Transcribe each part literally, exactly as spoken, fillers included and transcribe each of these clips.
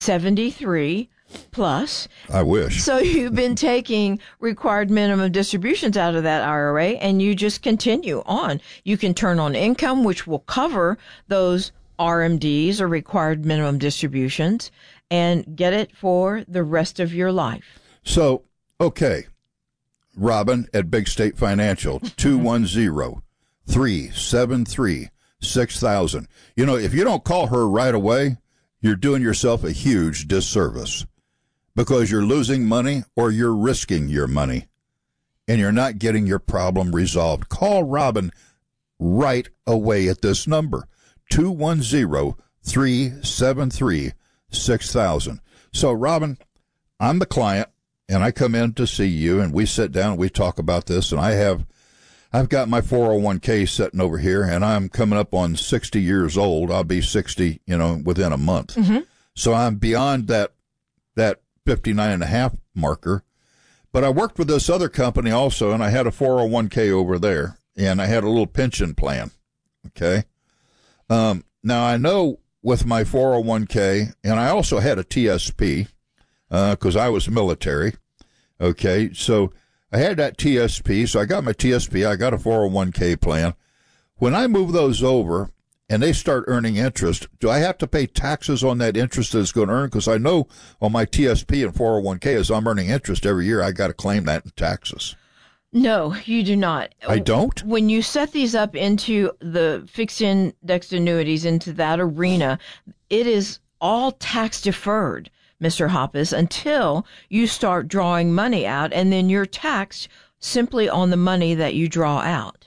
seventy-three plus. I wish. So you've been taking required minimum distributions out of that I R A, and you just continue on. You can turn on income, which will cover those R M Ds, or required minimum distributions, and get it for the rest of your life. So, okay, Robin at Big State Financial, two one zero, three seven three, six thousand. You know, if you don't call her right away, you're doing yourself a huge disservice, because you're losing money or you're risking your money, and you're not getting your problem resolved. Call Robin right away at this number, two one zero, three seven three, six thousand. So, Robin, I'm the client, and I come in to see you, and we sit down and we talk about this, and I have, I've got my four oh one k sitting over here, and I'm coming up on sixty years old. I'll be sixty, you know, within a month. Mm-hmm. So I'm beyond that, that fifty-nine and a half marker. But I worked with this other company also, and I had a four oh one k over there, and I had a little pension plan. Okay. Um, now I know with my four oh one k, and I also had a T S P, uh, cause I was military. Okay. So I had that T S P. So I got my T S P. I got a four oh one k plan. When I move those over and they start earning interest, do I have to pay taxes on that interest that it's going to earn? Because I know on my T S P and four oh one k, as I'm earning interest every year, I got to claim that in taxes. No, you do not. I don't? When you set these up into the fixed indexed annuities, into that arena, it is all tax deferred, Mister Hoppus, until you start drawing money out, and then you're taxed simply on the money that you draw out.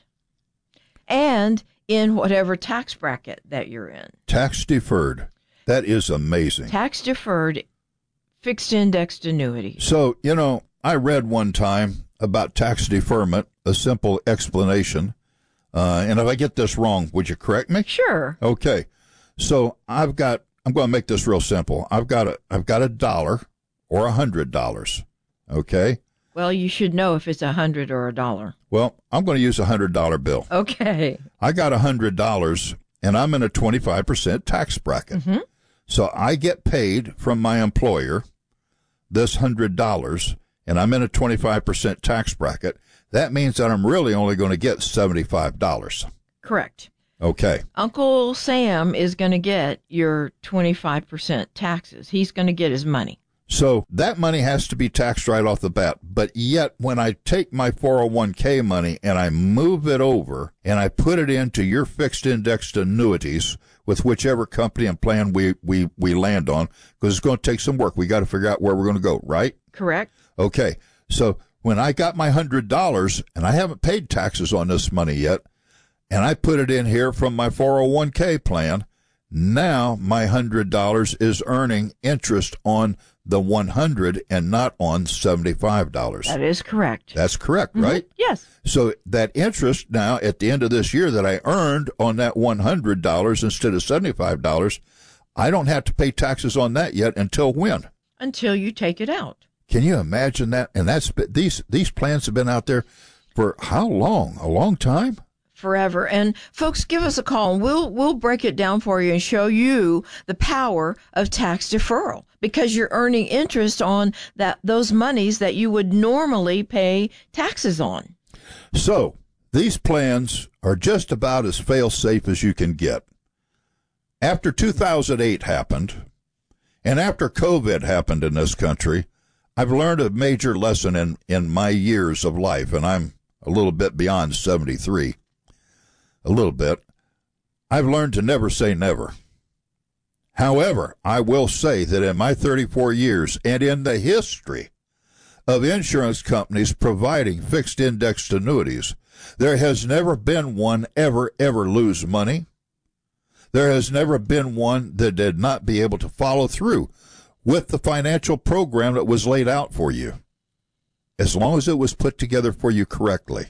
And in whatever tax bracket that you're in. Tax deferred. That is amazing. Tax deferred fixed indexed annuity. So, you know, I read one time about tax deferment, a simple explanation. Uh, and if I get this wrong, would you correct me? Sure. Okay. So I've got, I'm going to make this real simple. I've got a, I've got a dollar or a hundred dollars. Okay. Well, you should know if it's a hundred or a dollar. Well, I'm going to use a hundred dollar bill. Okay. I got a hundred dollars and I'm in a twenty-five percent tax bracket. Mm-hmm. So I get paid from my employer this hundred dollars and I'm in a twenty-five percent tax bracket. That means that I'm really only going to get seventy-five dollars. Correct. Okay. Uncle Sam is going to get your twenty-five percent taxes. He's going to get his money. So that money has to be taxed right off the bat. But yet when I take my four oh one k money and I move it over and I put it into your fixed indexed annuities with whichever company and plan we, we, we land on, because it's going to take some work. We got to figure out where we're going to go, right? Correct. Okay. So when I got my one hundred dollars and I haven't paid taxes on this money yet, and I put it in here from my four oh one k plan, now my one hundred dollars is earning interest on the one hundred dollars and not on seventy-five dollars. That is correct. That's correct, mm-hmm. Right? Yes. So that interest now at the end of this year that I earned on that one hundred dollars instead of seventy-five dollars, I don't have to pay taxes on that yet until when? Until you take it out. Can you imagine that? And that's these these plans have been out there for how long? A long time? Forever. And folks, give us a call and we'll we'll break it down for you and show you the power of tax deferral, because you're earning interest on that those monies that you would normally pay taxes on. So these plans are just about as fail-safe as you can get. After two thousand eight happened, and after COVID happened in this country, I've learned a major lesson in, in my years of life, and I'm a little bit beyond seventy-three. A little bit. I've learned to never say never. However, I will say that in my thirty-four years and in the history of insurance companies providing fixed indexed annuities, there has never been one ever, ever lose money. There has never been one that did not be able to follow through with the financial program that was laid out for you, as long as it was put together for you correctly.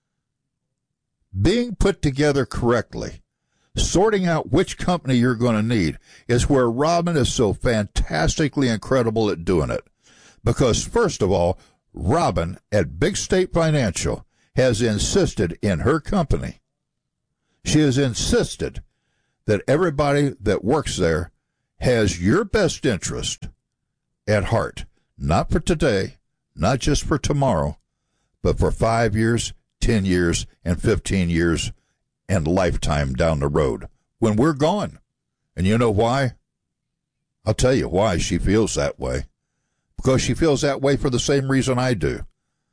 Being put together correctly, sorting out which company you're going to need, is where Robin is so fantastically incredible at doing it. Because, first of all, Robin at Big State Financial has insisted in her company, she has insisted that everybody that works there has your best interest at heart, not for today, not just for tomorrow, but for five years, ten years, and fifteen years, and lifetime down the road when we're gone. And you know why? I'll tell you why she feels that way. Because she feels that way for the same reason I do.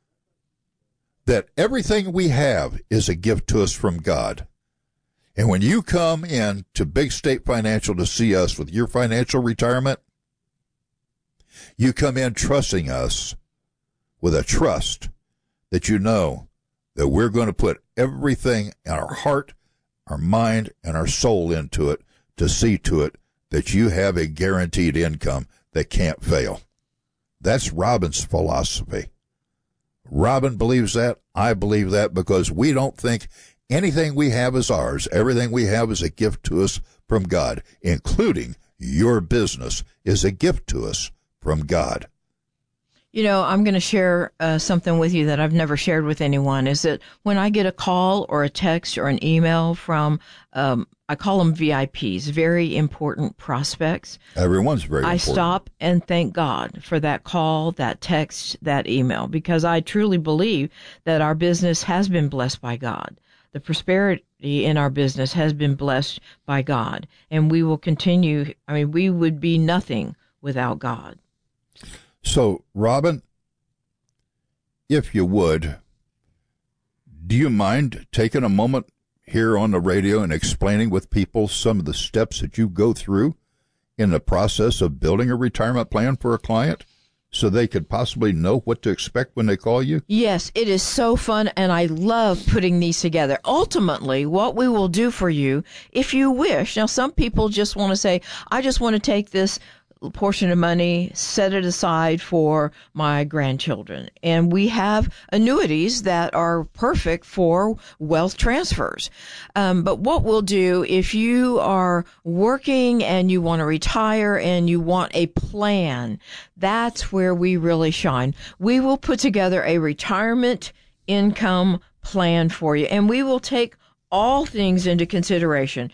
That everything we have is a gift to us from God. And when you come in to Big State Financial to see us with your financial retirement, you come in trusting us with a trust that you know that we're going to put everything in our heart, our mind, and our soul into it to see to it that you have a guaranteed income that can't fail. That's Robin's philosophy. Robin believes that. I believe that because we don't think anything we have is ours. Everything we have is a gift to us from God, including your business is a gift to us from God. You know, I'm going to share uh, something with you that I've never shared with anyone, is that when I get a call or a text or an email from, um, I call them V I Ps, very important prospects. Everyone's very I important. stop and thank God for that call, that text, that email, because I truly believe that our business has been blessed by God. The prosperity in our business has been blessed by God, and we will continue. I mean, we would be nothing without God. So, Robin, if you would, do you mind taking a moment here on the radio and explaining with people some of the steps that you go through in the process of building a retirement plan for a client so they could possibly know what to expect when they call you? Yes, it is so fun, and I love putting these together. Ultimately, what we will do for you, if you wish, now some people just want to say, I just want to take this portion of money, set it aside for my grandchildren. And we have annuities that are perfect for wealth transfers. Um, but what we'll do, if you are working and you want to retire and you want a plan, that's where we really shine. We will put together a retirement income plan for you, and we will take all things into consideration.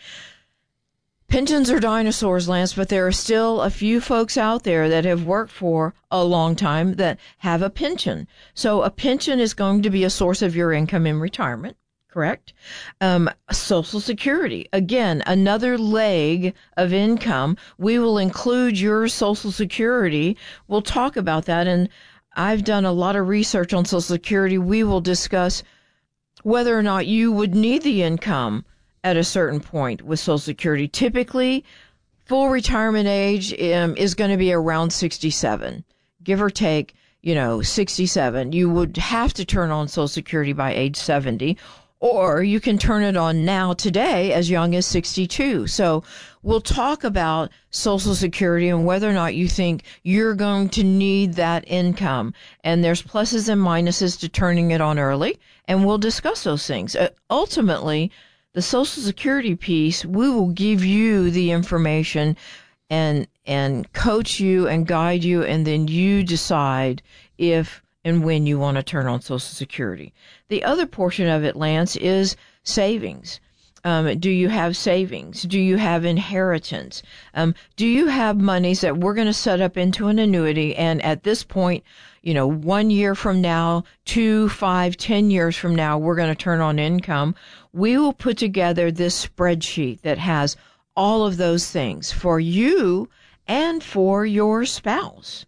Pensions are dinosaurs, Lance, but there are still a few folks out there that have worked for a long time that have a pension. So a pension is going to be a source of your income in retirement, correct? Um, Social Security, again, another leg of income. We will include your Social Security. We'll talk about that, and I've done a lot of research on Social Security. We will discuss whether or not you would need the income at a certain point with Social Security. Typically, full retirement age um, is going to be around sixty-seven, give or take, you know, sixty-seven. You would have to turn on Social Security by age seventy, or you can turn it on now today as young as sixty-two. So we'll talk about Social Security and whether or not you think you're going to need that income. And there's pluses and minuses to turning it on early, and we'll discuss those things. Uh, ultimately, the Social Security piece, we will give you the information and and coach you and guide you, and then you decide if and when you want to turn on Social Security. The other portion of it, Lance, is savings. Um, do you have savings? Do you have inheritance? Um, do you have monies that we're going to set up into an annuity, and at this point, you know, one year from now, two, five, ten years from now, we're going to turn on income? We will put together this spreadsheet that has all of those things for you and for your spouse,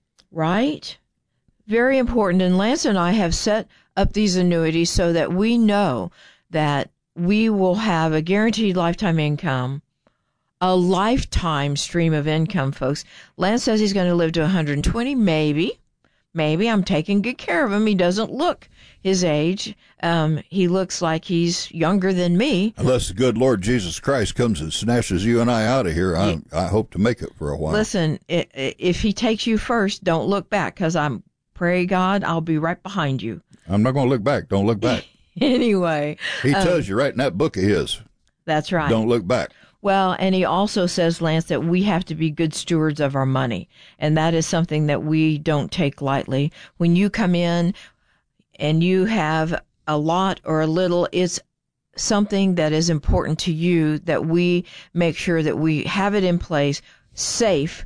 right? Very important. And Lance and I have set up these annuities so that we know that we will have a guaranteed lifetime income, a lifetime stream of income, folks. Lance says he's going to live to one hundred twenty, maybe. Maybe I'm taking good care of him. He doesn't look his age. Um, he looks like he's younger than me. Unless the good Lord Jesus Christ comes and snatches you and I out of here, I, I hope to make it for a while. Listen, if he takes you first, don't look back, because I'm, pray God, I'll be right behind you. I'm not going to look back. Don't look back. Anyway. He um, tells you right in that book of his. That's right. Don't look back. Well, and he also says, Lance, that we have to be good stewards of our money. And that is something that we don't take lightly. When you come in and you have a lot or a little, it's something that is important to you, that we make sure that we have it in place, safe,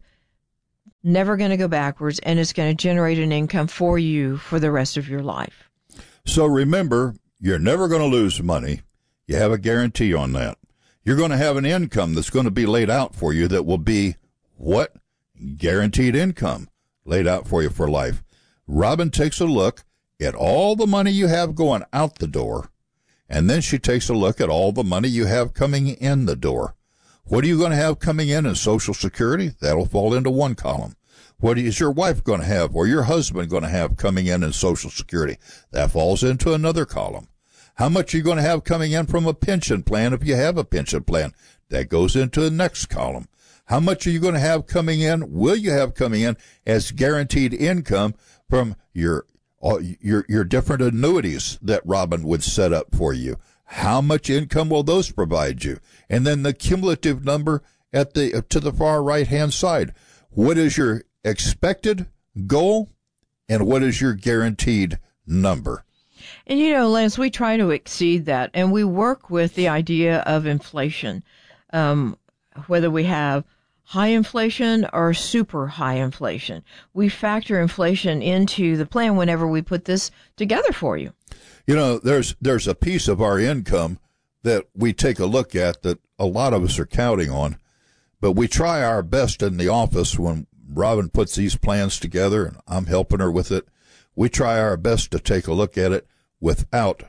never going to go backwards, and it's going to generate an income for you for the rest of your life. So remember, you're never going to lose money. You have a guarantee on that. You're going to have an income that's going to be laid out for you that will be what? Guaranteed income laid out for you for life. Robin takes a look at all the money you have going out the door, and then she takes a look at all the money you have coming in the door. What are you going to have coming in in Social Security? That'll fall into one column. What is your wife going to have or your husband going to have coming in in Social Security? That falls into another column. How much are you going to have coming in from a pension plan if you have a pension plan? That goes into the next column. How much are you going to have coming in, will you have coming in as guaranteed income from your your your different annuities that Robin would set up for you? How much income will those provide you? And then the cumulative number at the to the far right-hand side. What is your expected goal and what is your guaranteed number? And, you know, Lance, we try to exceed that, and we work with the idea of inflation, um, whether we have high inflation or super high inflation. We factor inflation into the plan whenever we put this together for you. You know, there's there's a piece of our income that we take a look at that a lot of us are counting on, but we try our best in the office when Robin puts these plans together, and I'm helping her with it. We try our best to take a look at it without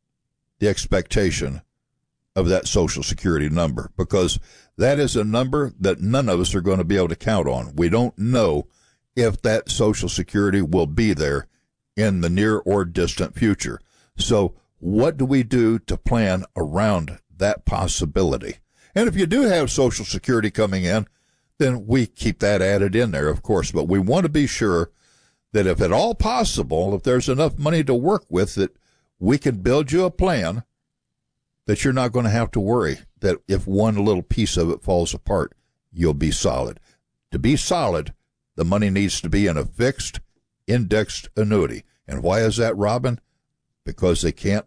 the expectation of that Social Security number, because that is a number that none of us are going to be able to count on. We don't know if that Social Security will be there in the near or distant future. So what do we do to plan around that possibility? And if you do have Social Security coming in, then we keep that added in there, of course. But we want to be sure that if at all possible, if there's enough money to work with, that we can build you a plan that you're not going to have to worry that if one little piece of it falls apart, you'll be solid. To be solid, the money needs to be in a fixed, indexed annuity. And why is that, Robin? Because they can't.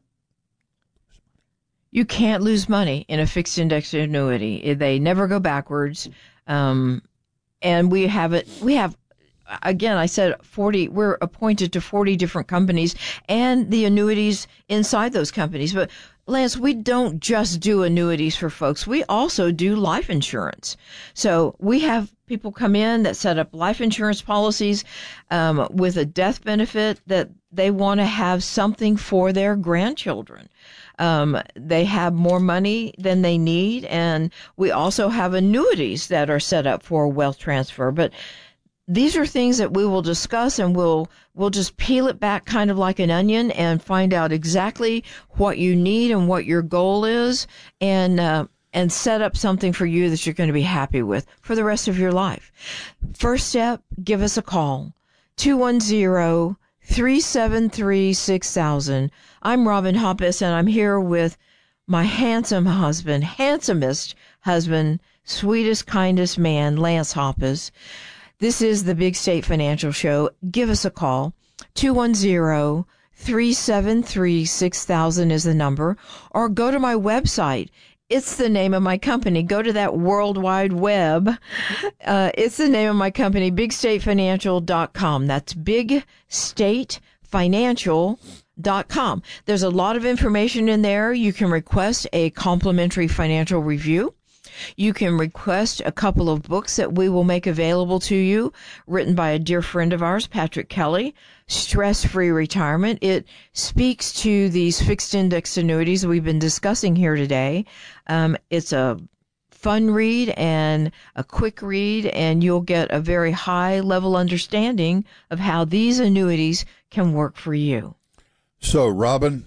You can't lose money in a fixed indexed annuity. They never go backwards. Um, and we have it, we have, again, I said forty, we're appointed to forty different companies and the annuities inside those companies. But Lance, we don't just do annuities for folks. We also do life insurance. So we have people come in that set up life insurance policies um, with a death benefit that they want to have something for their grandchildren. Um, they have more money than they need. And we also have annuities that are set up for wealth transfer. But these are things that we will discuss, and we'll we'll just peel it back kind of like an onion and find out exactly what you need and what your goal is, and uh, and set up something for you that you're going to be happy with for the rest of your life. First step, give us a call, two one zero, three seven three, six thousand. I'm Robin Hoppus, and I'm here with my handsome husband, handsomest husband, sweetest, kindest man, Lance Hoppus. This is the Big State Financial Show. Give us a call. two one zero, three seven three, six thousand is the number. Or go to my website. It's the name of my company. Go to that World Wide Web. Uh, it's the name of my company, big state financial dot com. That's big state financial dot com. There's a lot of information in there. You can request a complimentary financial review. You can request a couple of books that we will make available to you, written by a dear friend of ours, Patrick Kelly, Stress-Free Retirement. It speaks to these fixed index annuities we've been discussing here today. Um, it's a fun read and a quick read, and you'll get a very high-level understanding of how these annuities can work for you. So, Robin,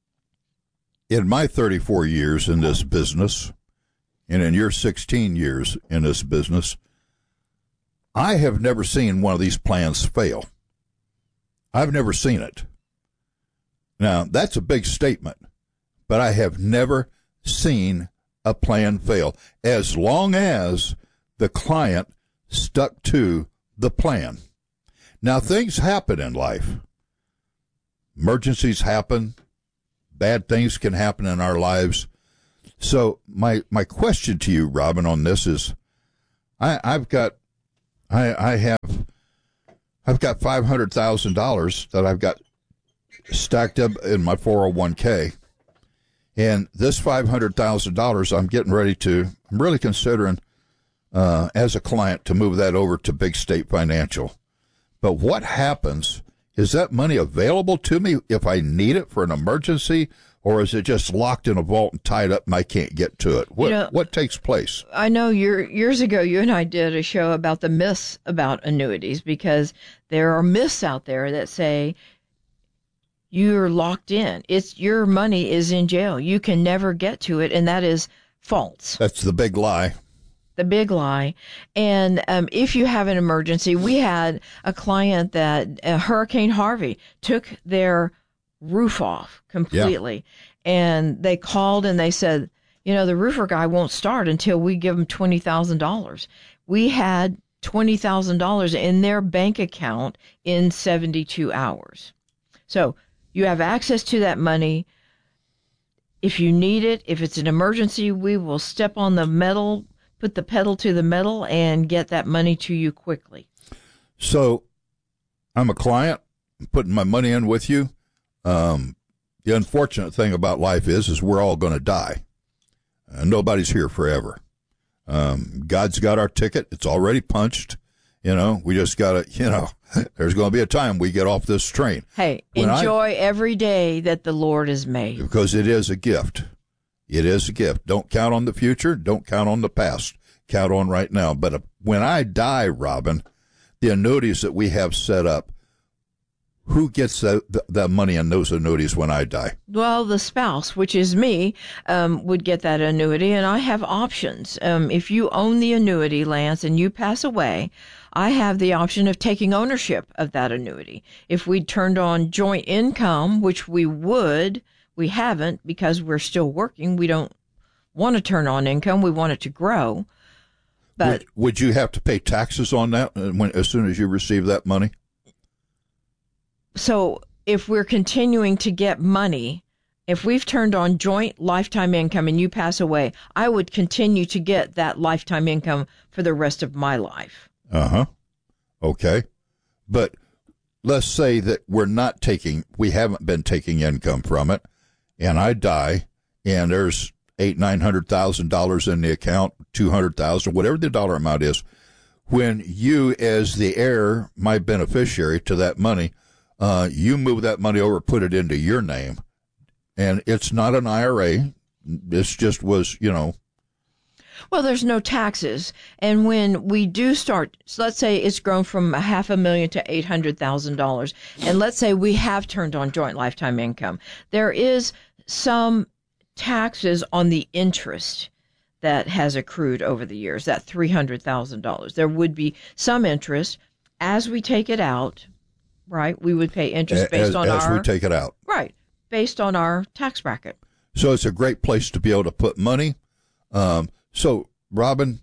in my thirty-four years in this business, and in your sixteen years in this business, I have never seen one of these plans fail. I've never seen it. Now, that's a big statement, but I have never seen a plan fail as long as the client stuck to the plan. Now, things happen in life. Emergencies happen. Bad things can happen in our lives. So my my question to you, Robin, on this is, I, I've got, I, I have, I've got five hundred thousand dollars that I've got stacked up in my four oh one k. And this five hundred thousand dollars, I'm getting ready to, I'm really considering uh, as a client to move that over to Big State Financial. But what happens, is that money available to me if I need it for an emergency, or is it just locked in a vault and tied up and I can't get to it? What, you know, what takes place? I know year, years ago you and I did a show about the myths about annuities, because there are myths out there that say, you're locked in. It's your money is in jail. You can never get to it, and that is false. That's the big lie. The big lie. And um, if you have an emergency, we had a client that uh, Hurricane Harvey took their roof off completely, yeah. And they called and they said, you know, the roofer guy won't start until we give him twenty thousand dollars. We had twenty thousand dollars in their bank account in seventy-two hours. So you have access to that money. If you need it, if it's an emergency, we will step on the metal, put the pedal to the metal, and get that money to you quickly. So I'm a client, I'm putting my money in with you. Um, the unfortunate thing about life is, is we're all going to die. Uh, nobody's here forever. Um, God's got our ticket. It's already punched. You know, we just got to, you know, there's going to be a time we get off this train. Hey, when enjoy I, every day that the Lord has made. Because it is a gift. It is a gift. Don't count on the future. Don't count on the past. Count on right now. But uh, when I die, Robin, the annuities that we have set up, who gets the, the, the money in those annuities when I die? Well, the spouse, which is me, um, would get that annuity, and I have options. Um, if you own the annuity, Lance, and you pass away, I have the option of taking ownership of that annuity. If we turned on joint income, which we would, we haven't because we're still working. We don't want to turn on income. We want it to grow. But would, would you have to pay taxes on that when, as soon as you receive that money? So if we're continuing to get money, if we've turned on joint lifetime income and you pass away, I would continue to get that lifetime income for the rest of my life. Uh-huh. Okay. But let's say that we're not taking, we haven't been taking income from it, and I die, and there's eight, nine hundred thousand dollars in the account, two hundred thousand, whatever the dollar amount is. When you, as the heir, my beneficiary to that money, uh, you move that money over, put it into your name, and it's not an I R A. This just was, you know. Well, there's no taxes. And when we do start, so let's say it's grown from a half a million to eight hundred thousand dollars. And let's say we have turned on joint lifetime income. There is some taxes on the interest that has accrued over the years, that three hundred thousand dollars. There would be some interest as we take it out, right? We would pay interest based as, on as our... As we take it out. Right, based on our tax bracket. So it's a great place to be able to put money. Um, so, Robin,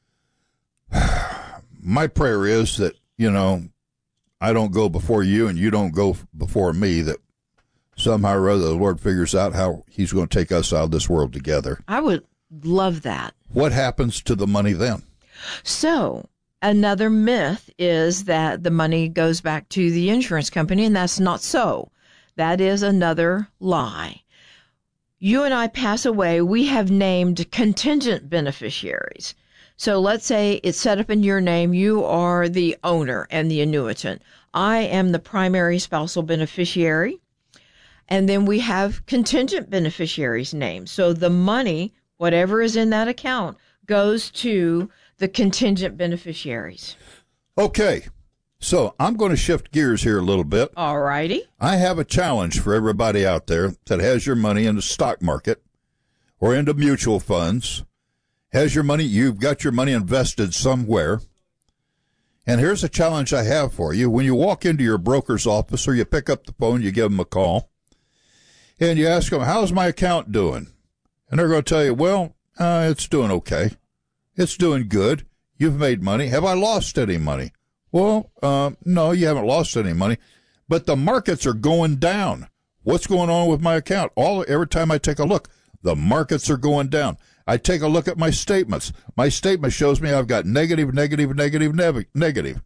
my prayer is that, you know, I don't go before you and you don't go before me, that somehow or other the Lord figures out how he's going to take us out of this world together. I would love that. What happens to the money then? So another myth is that the money goes back to the insurance company, and that's not so. That is another lie. You and I pass away, we have named contingent beneficiaries. So let's say it's set up in your name. You are the owner and the annuitant. I am the primary spousal beneficiary. And then we have contingent beneficiaries named. So the money, whatever is in that account, goes to the contingent beneficiaries. Okay. So I'm going to shift gears here a little bit. All righty. I have a challenge for everybody out there that has your money in the stock market or into mutual funds, has your money, you've got your money invested somewhere. And here's a challenge I have for you. When you walk into your broker's office or you pick up the phone, you give them a call, and you ask them, how's my account doing? And they're going to tell you, well, uh, it's doing okay. It's doing good. You've made money. Have I lost any money? Well, uh, no, you haven't lost any money, but the markets are going down. What's going on with my account? All every time I take a look, the markets are going down. I take a look at my statements. My statement shows me I've got negative, negative, negative, nev- negative.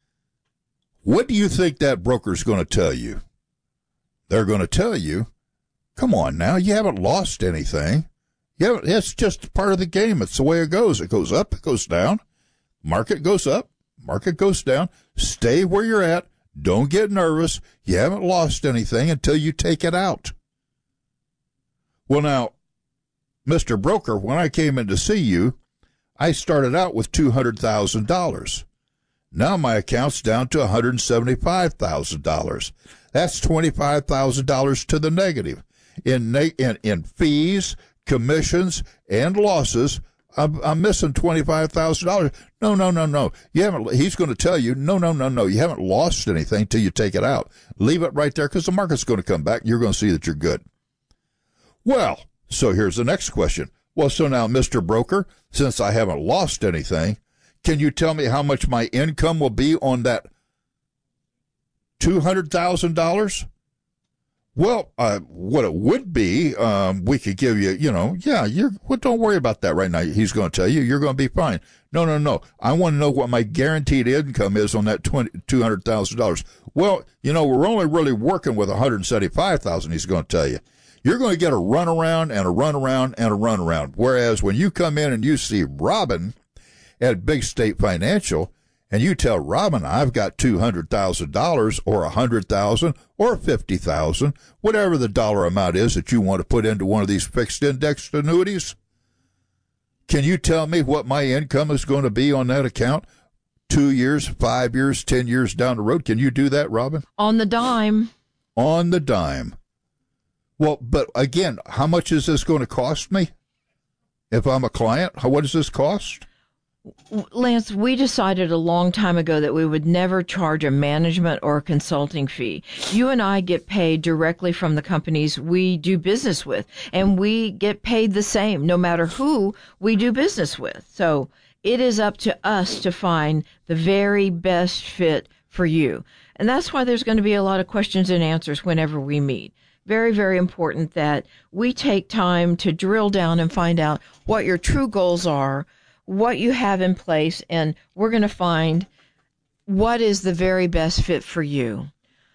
What do you think that broker's going to tell you? They're going to tell you, come on now, you haven't lost anything. You haven't, it's just part of the game. It's the way it goes. It goes up, it goes down. Market goes up, market goes down. Stay where you're at. Don't get nervous. You haven't lost anything until you take it out. Well, now, Mister Broker, when I came in to see you, I started out with two hundred thousand dollars. Now my account's down to one hundred seventy-five thousand dollars. That's twenty-five thousand dollars to the negative. In, in, in fees, commissions, and losses, I'm, I'm missing twenty-five thousand dollars. No, no, no, no. You haven't. He's going to tell you, no, no, no, no. You haven't lost anything till you take it out. Leave it right there because the market's going to come back. And you're going to see that you're good. Well, so here's the next question. Well, so now, Mister Broker, since I haven't lost anything, can you tell me how much my income will be on that two hundred thousand dollars? Well, uh, what it would be, um, we could give you, you know, yeah, you're, well, don't worry about that right now. He's going to tell you, you're going to be fine. No, no, no. I want to know what my guaranteed income is on that two hundred thousand dollars. Well, you know, we're only really working with one hundred seventy-five thousand dollars, he's going to tell you. You're going to get a runaround and a runaround and a runaround. Whereas when you come in and you see Robin at Big State Financial, and you tell Robin, I've got two hundred thousand dollars or one hundred thousand dollars or fifty thousand dollars, whatever the dollar amount is that you want to put into one of these fixed indexed annuities, can you tell me what my income is going to be on that account two years, five years, ten years down the road? Can you do that, Robin? On the dime. On the dime. Well, but again, how much is this going to cost me? If I'm a client, what does this cost? Lance, we decided a long time ago that we would never charge a management or a consulting fee. You and I get paid directly from the companies we do business with, and we get paid the same no matter who we do business with. So it is up to us to find the very best fit for you. And that's why there's going to be a lot of questions and answers whenever we meet. Very, very important that we take time to drill down and find out what your true goals are, what you have in place, and we're going to find what is the very best fit for you.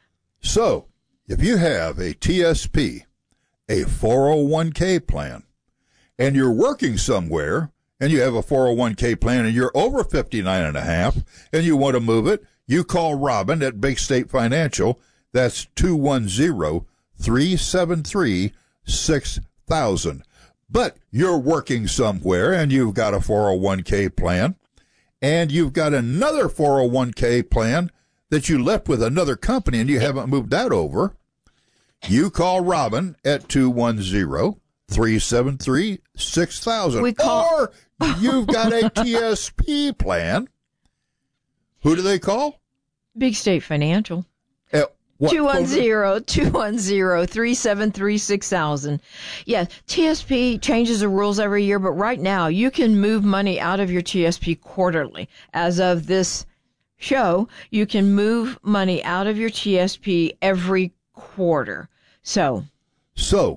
So, if you have a T S P, a four oh one k plan, and you're working somewhere, and you have a four oh one k plan, and you're over fifty-nine and a half, and you want to move it, you call Robin at Big State Financial. That's two one zero, three seven three, six thousand. But you're working somewhere and you've got a four oh one k plan and you've got another four oh one k plan that you left with another company and you haven't moved that over. You call Robin at two one zero, three seven three, six thousand. We call- or you've got a T S P plan. Who do they call? Big State Financial. Uh, two one zero, two one zero, three seven three, six thousand. Yeah, T S P changes the rules every year, but right now you can move money out of your T S P quarterly. As of this show, you can move money out of your T S P every quarter. So, So,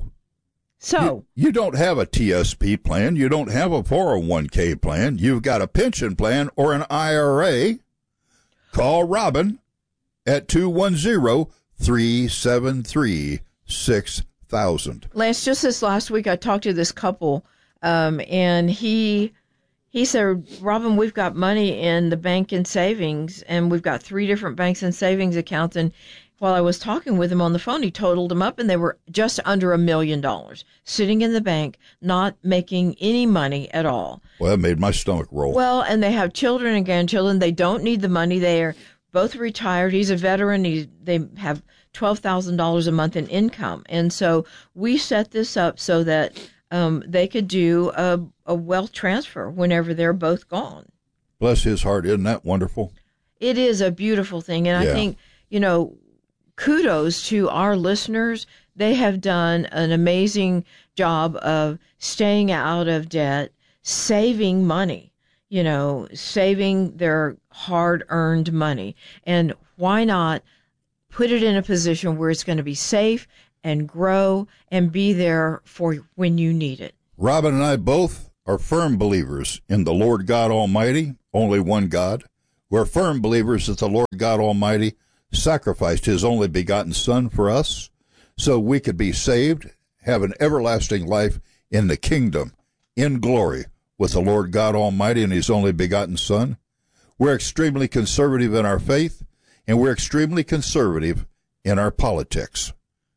so you, you don't have a T S P plan. You don't have a four oh one k plan. You've got a pension plan or an I R A. Call Robin at two one zero, three seven three, six thousand. Lance, just this last week, I talked to this couple, um, and he he said, Robin, we've got money in the bank and savings, and we've got three different banks and savings accounts. And while I was talking with him on the phone, he totaled them up, and they were just under a million dollars sitting in the bank, not making any money at all. Well, that made my stomach roll. Well, and they have children and grandchildren. They don't need the money. They are both retired. He's a veteran. He, they have twelve thousand dollars a month in income. And so we set this up so that um, they could do a, a wealth transfer whenever they're both gone. Bless his heart. Isn't that wonderful? It is a beautiful thing. And Yeah. I think, you know, kudos to our listeners. They have done an amazing job of staying out of debt, saving money. You know, saving their hard-earned money. And why not put it in a position where it's going to be safe and grow and be there for when you need it? Robin and I both are firm believers in the Lord God Almighty, only one God. We're firm believers that the Lord God Almighty sacrificed his only begotten Son for us so we could be saved, have an everlasting life in the kingdom, in glory, with the Lord God Almighty and his only begotten Son. We're extremely conservative in our faith, and we're extremely conservative in our politics.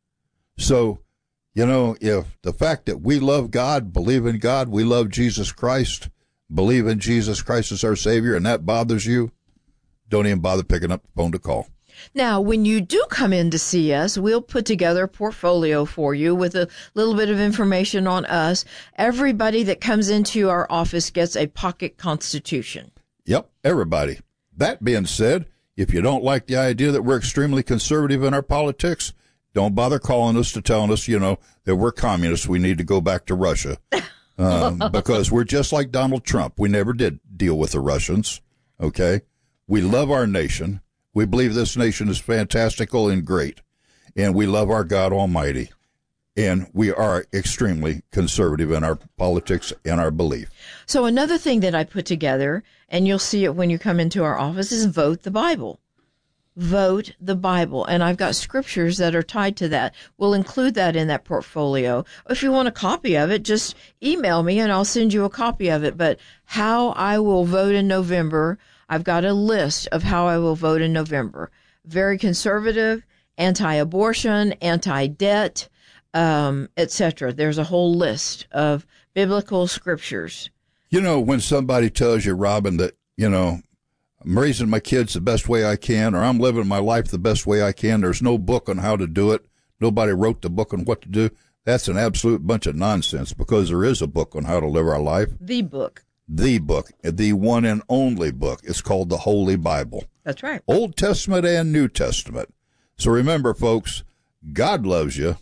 So, you know, if the fact that we love God, believe in God, we love Jesus Christ, believe in Jesus Christ as our Savior, and that bothers you, don't even bother picking up the phone to call. Now, when you do come in to see us, we'll put together a portfolio for you with a little bit of information on us. Everybody that comes into our office gets a pocket constitution. Yep, everybody. That being said, if you don't like the idea that we're extremely conservative in our politics, don't bother calling us to telling us, you know, that we're communists. We need to go back to Russia um, because we're just like Donald Trump. We never did deal with the Russians. Okay. We love our nation. We believe this nation is fantastical and great, and we love our God Almighty, and we are extremely conservative in our politics and our belief. So another thing that I put together, and you'll see it when you come into our office, is Vote the Bible. Vote the Bible. And I've got scriptures that are tied to that. We'll include that in that portfolio. If you want a copy of it, just email me and I'll send you a copy of it. But how I will vote in November, I've got a list of how I will vote in November. Very conservative, anti-abortion, anti-debt, um, et cetera. There's a whole list of biblical scriptures. You know, when somebody tells you, Robin, that, you know, I'm raising my kids the best way I can, or I'm living my life the best way I can, there's no book on how to do it. Nobody wrote the book on what to do. That's an absolute bunch of nonsense, because there is a book on how to live our life. The book. The book, the one and only book. It's called the Holy Bible. That's right. Old Testament and New Testament. So remember, folks, God loves you.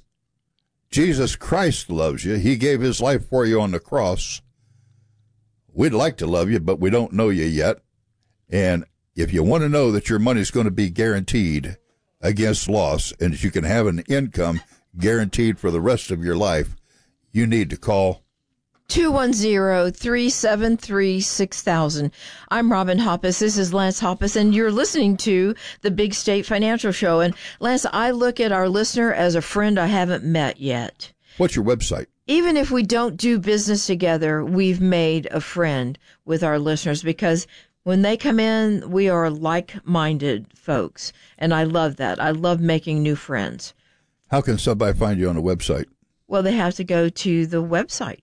Jesus Christ loves you. He gave his life for you on the cross. We'd like to love you, but we don't know you yet. And if you want to know that your money is going to be guaranteed against loss and that you can have an income guaranteed for the rest of your life, you need to call two one zero, three seven three, six thousand. I'm Robin Hoppus. This is Lance Hoppus, and you're listening to the Big State Financial Show. And Lance, I look at our listener as a friend I haven't met yet. What's your website? Even if we don't do business together, we've made a friend with our listeners, because when they come in, we are like-minded folks. And I love that. I love making new friends. How can somebody find you on the website? Well, they have to go to the website,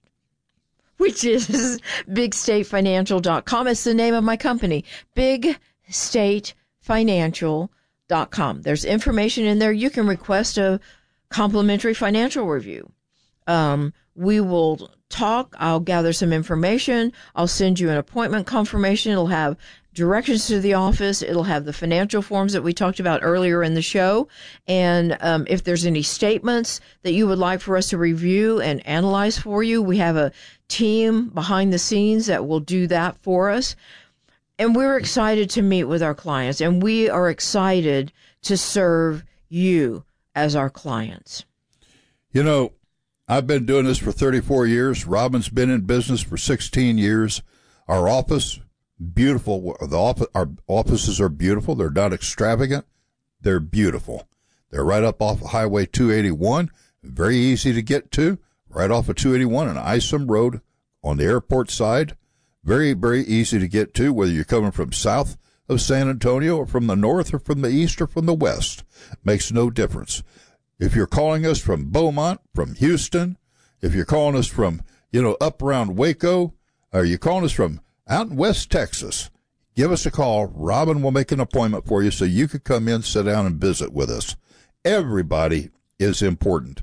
which is big state financial dot com. It's the name of my company, big state financial dot com. There's information in there. You can request a complimentary financial review. Um, we will talk. I'll gather some information. I'll send you an appointment confirmation. It'll have directions to the office. It'll have the financial forms that we talked about earlier in the show. And um, if there's any statements that you would like for us to review and analyze for you, we have a team behind the scenes that will do that for us. And we're excited to meet with our clients, and we are excited to serve you as our clients. You know, I've been doing this for thirty-four years. Robin's been in business for sixteen years. Our office, beautiful. The office, our offices are beautiful. They're not extravagant. They're beautiful. They're right up off of Highway two eighty-one. Very easy to get to. Right off of two eighty-one on Isom Road on the airport side. Very, very easy to get to, whether you're coming from south of San Antonio or from the north or from the east or from the west. Makes no difference. If you're calling us from Beaumont, from Houston, if you're calling us from, you know, up around Waco, or you're calling us from out in West Texas, give us a call. Robin will make an appointment for you so you could come in, sit down, and visit with us. Everybody is important.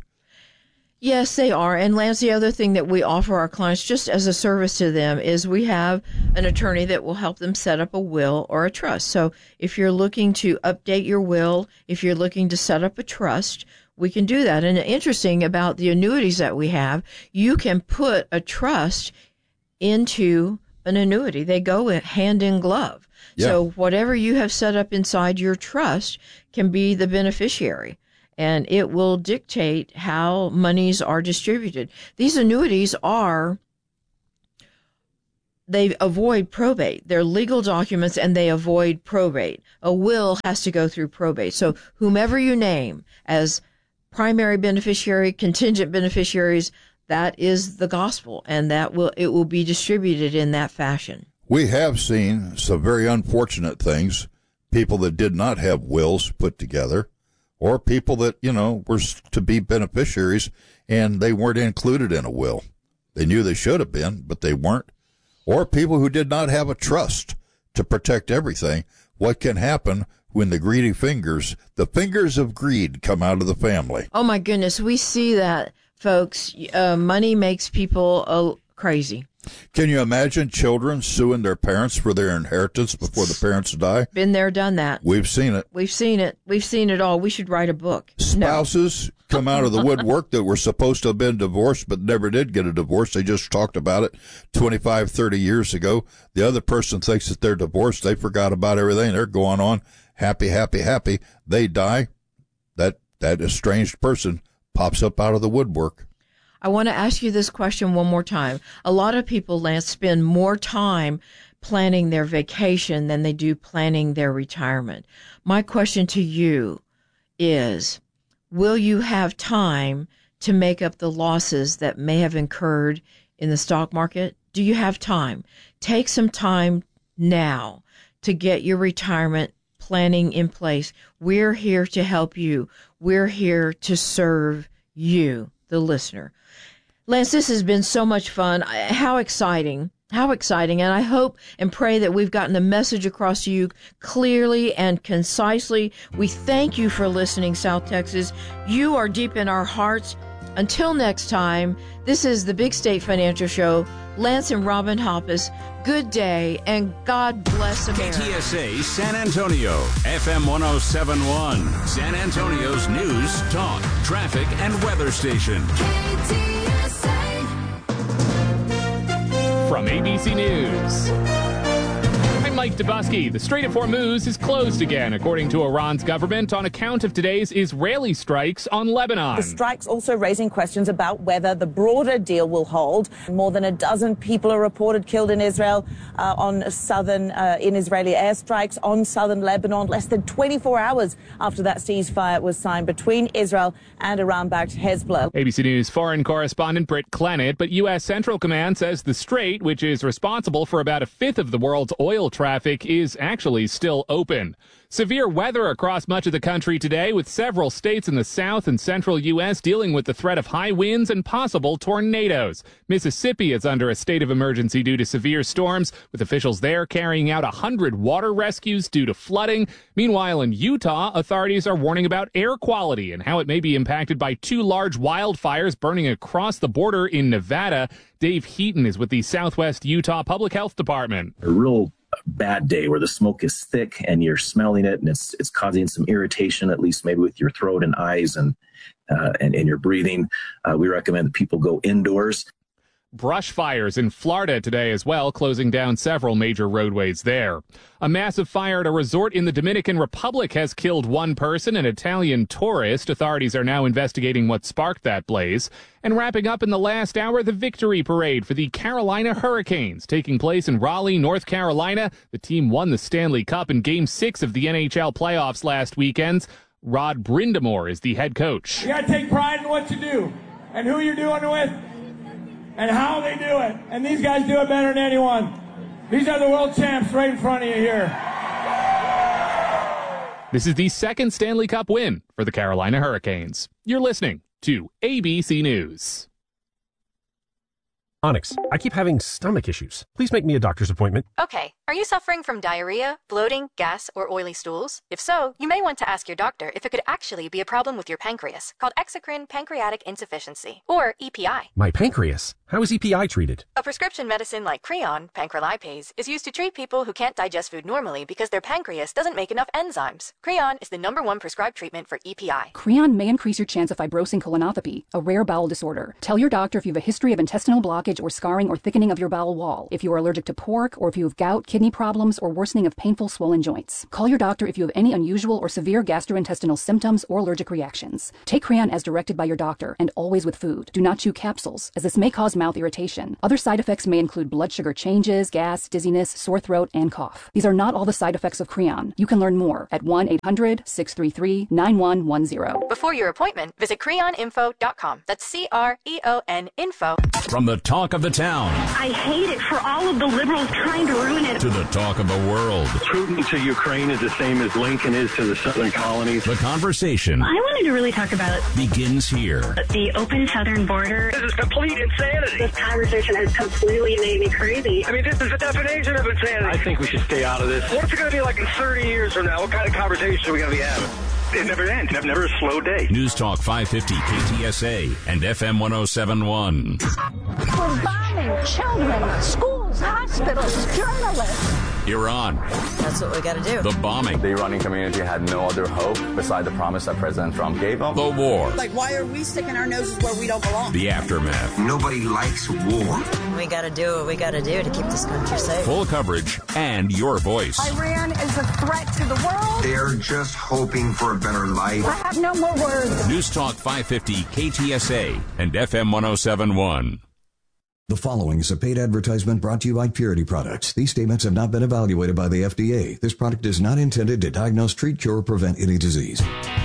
Yes, they are. And Lance, the other thing that we offer our clients just as a service to them is we have an attorney that will help them set up a will or a trust. So if you're looking to update your will, if you're looking to set up a trust, we can do that. And interesting about the annuities that we have, you can put a trust into an annuity. They go hand in glove. Yeah. So whatever you have set up inside your trust can be the beneficiary, and it will dictate how monies are distributed. These annuities are they avoid probate. They're legal documents and they avoid probate. A will has to go through probate. So whomever you name as primary beneficiary, contingent beneficiaries, that is the gospel, and that will it will be distributed in that fashion. We have seen some very unfortunate things, people that did not have wills put together, or people that, you know, were to be beneficiaries and they weren't included in a will. They knew they should have been, but they weren't. Or people who did not have a trust to protect everything. What can happen when the greedy fingers, the fingers of greed, come out of the family? Oh, my goodness. We see that, folks. Uh, money makes people uh, crazy. Can you imagine children suing their parents for their inheritance before the parents die? Been there, done that. We've seen it. We've seen it. We've seen it all. We should write a book. Spouses no. come out of the woodwork that were supposed to have been divorced but never did get a divorce. They just talked about it twenty-five, thirty years ago. The other person thinks that they're divorced. They forgot about everything. They're going on happy, happy, happy. They die. That that estranged person pops up out of the woodwork. I want to ask you this question one more time. A lot of people, Lance, spend more time planning their vacation than they do planning their retirement. My question to you is, will you have time to make up the losses that may have incurred in the stock market? Do you have time? Take some time now to get your retirement planning in place. We're here to help you. We're here to serve you, the listener. Lance, this has been so much fun. How exciting. How exciting. And I hope and pray that we've gotten the message across to you clearly and concisely. We thank you for listening, South Texas. You are deep in our hearts. Until next time, this is the Big State Financial Show. Lance and Robin Hoppus, good day and God bless America. K T S A San Antonio, F M one oh seven point one, San Antonio's news, talk, traffic, and weather station. K T S A. From A B C News, I'm Mike Dubusky. The Strait of Hormuz is closed again, according to Iran's government, on account of today's Israeli strikes on Lebanon. The strikes also raising questions about whether the broader deal will hold. More than a dozen people are reported killed in Israel uh, on southern, uh, in Israeli airstrikes on southern Lebanon, less than twenty-four hours after that ceasefire was signed between Israel and Iran-backed Hezbollah. A B C News foreign correspondent Britt Clennett, but U S Central Command says the strait, which is responsible for about a fifth of the world's oil traffic, is actually still open. Severe weather across much of the country today, with several states in the south and central U S dealing with the threat of high winds and possible tornadoes. Mississippi is under a state of emergency due to severe storms, with officials there carrying out one hundred water rescues due to flooding. Meanwhile, in Utah, authorities are warning about air quality and how it may be impacted by two large wildfires burning across the border in Nevada. Dave Heaton is with the Southwest Utah Public Health Department. A real bad day where the smoke is thick and you're smelling it and it's it's causing some irritation, at least maybe with your throat and eyes and uh, and, and your breathing. Uh, we recommend that people go indoors. Brush fires in Florida today as well, closing down several major roadways there. A massive fire at a resort in the Dominican Republic has killed one person, an Italian tourist. Authorities are now investigating what sparked that blaze. And wrapping up in the last hour, the victory parade for the Carolina Hurricanes, taking place in Raleigh, North Carolina. The team won the Stanley Cup in Game six of the N H L playoffs last weekend. Rod Brindamore is the head coach. You got to take pride in what you do and who you're doing it with, and how they do it. And these guys do it better than anyone. These are the world champs right in front of you here. This is the second Stanley Cup win for the Carolina Hurricanes. You're listening to A B C News. Onyx, I keep having stomach issues. Please make me a doctor's appointment. Okay. Are you suffering from diarrhea, bloating, gas, or oily stools? If so, you may want to ask your doctor if it could actually be a problem with your pancreas, called exocrine pancreatic insufficiency, or E P I. My pancreas? How is E P I treated? A prescription medicine like Creon, pancrelipase, is used to treat people who can't digest food normally because their pancreas doesn't make enough enzymes. Creon is the number one prescribed treatment for E P I. Creon may increase your chance of fibrosing colonopathy, a rare bowel disorder. Tell your doctor if you have a history of intestinal blockage or scarring or thickening of your bowel wall, if you are allergic to pork, or if you have gout, kidney problems, or worsening of painful swollen joints. Call your doctor if you have any unusual or severe gastrointestinal symptoms or allergic reactions. Take Creon as directed by your doctor and always with food. Do not chew capsules, as this may cause mouth irritation. Other side effects may include blood sugar changes, gas, dizziness, sore throat, and cough. These are not all the side effects of Creon. You can learn more at one eight hundred six three three nine one one zero. Before your appointment, visit creon info dot com. That's C R E O N info. From the talk of the town I hate it for all of the liberals trying to ruin it. to the talk of the world, Putin to Ukraine is the same as Lincoln is to the southern colonies. the conversation I wanted to really talk about begins here. the open southern border. This is complete insanity. This conversation has completely made me crazy. I mean, this is the definition of insanity. I think we should stay out of this. What's it going to be like in thirty years from now? What kind of conversation are we going to be having? It never ends. Never, never a slow day. News Talk five fifty K T S A and F M one oh seven point one. We're bombing children, schools, hospitals, journalists. Iran. That's what we got to do. The bombing. The Iranian community had no other hope beside the promise that President Trump gave them. The war. Like, why are we sticking our noses where we don't belong? The aftermath. Nobody likes war. We got to do what we got to do to keep this country safe. Full coverage and your voice. Iran is a threat to the world. They're just hoping for a better life. I have no more words. News Talk five fifty K T S A and F M one oh seven point one. The following is a paid advertisement brought to you by Purity Products. These statements have not been evaluated by the F D A. This product is not intended to diagnose, treat, cure, or prevent any disease.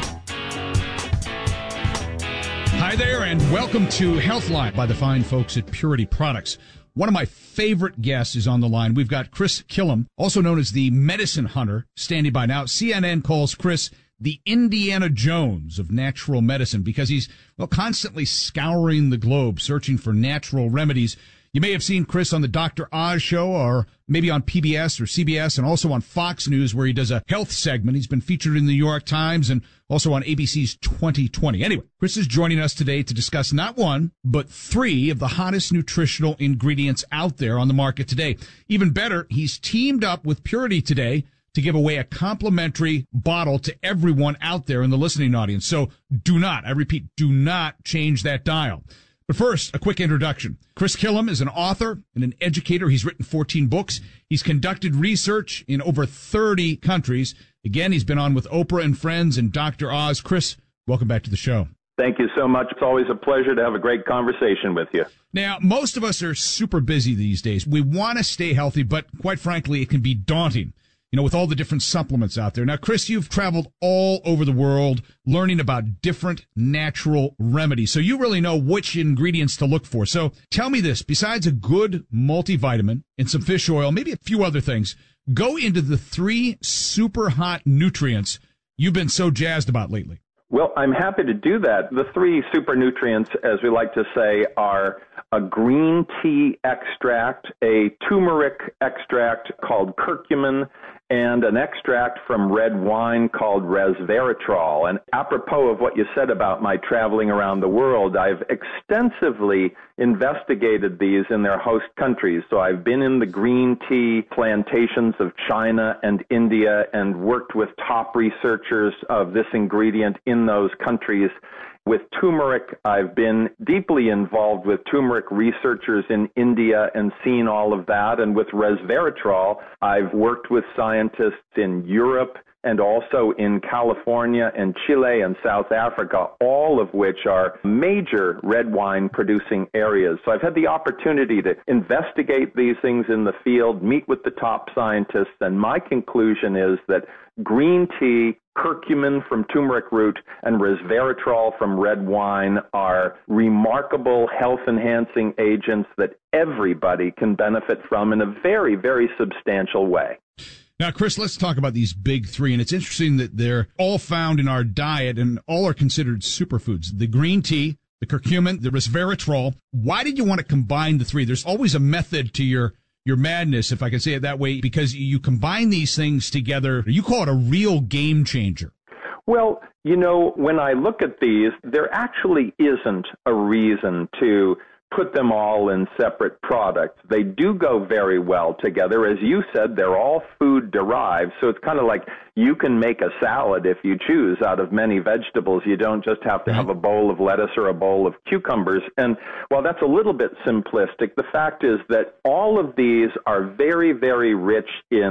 Hi there, and welcome to Healthline by the fine folks at Purity Products. One of my favorite guests is on the line. We've got Chris Killam, also known as the Medicine Hunter, standing by now. C N N calls Chris the Indiana Jones of natural medicine because he's, well, constantly scouring the globe searching for natural remedies. You may have seen Chris on the Doctor Oz show or maybe on P B S or C B S and also on Fox News where he does a health segment. He's been featured in the New York Times and also on A B C's twenty twenty. Anyway, Chris is joining us today to discuss not one, but three of the hottest nutritional ingredients out there on the market today. Even better, he's teamed up with Purity today to give away a complimentary bottle to everyone out there in the listening audience. So do not, I repeat, do not change that dial. But first, a quick introduction. Chris Killam is an author and an educator. He's written fourteen books. He's conducted research in over thirty countries. Again, he's been on with Oprah and Friends and Doctor Oz. Chris, welcome back to the show. Thank you so much. It's always a pleasure to have a great conversation with you. Now, most of us are super busy these days. We want to stay healthy, but quite frankly, it can be daunting, you know, with all the different supplements out there. Now, Chris, you've traveled all over the world learning about different natural remedies. So you really know which ingredients to look for. So tell me this, besides a good multivitamin and some fish oil, maybe a few other things, go into the three super hot nutrients you've been so jazzed about lately. Well, I'm happy to do that. The three super nutrients, as we like to say, are a green tea extract, a turmeric extract called curcumin, and an extract from red wine called resveratrol. And apropos of what you said about my traveling around the world, I've extensively investigated these in their host countries. So I've been in the green tea plantations of China and India and worked with top researchers of this ingredient in those countries. With turmeric, I've been deeply involved with turmeric researchers in India and seen all of that. And with resveratrol, I've worked with scientists in Europe and also in California and Chile and South Africa, all of which are major red wine producing areas. So I've had the opportunity to investigate these things in the field, meet with the top scientists, and my conclusion is that green tea, curcumin from turmeric root, and resveratrol from red wine are remarkable health-enhancing agents that everybody can benefit from in a very, very substantial way. Now, Chris, let's talk about these big three. And it's interesting that they're all found in our diet and all are considered superfoods. The green tea, the curcumin, the resveratrol. Why did you want to combine the three? There's always a method to your your madness, if I can say it that way, because you combine these things together. You call it a real game changer. Well, you know, when I look at these, there actually isn't a reason to put them all in separate products. They do go very well together. As you said, they're all food derived, so it's kind of like you can make a salad if you choose out of many vegetables. You don't just have to have a bowl of lettuce or a bowl of cucumbers. And while that's a little bit simplistic, the fact is that all of these are very, very rich in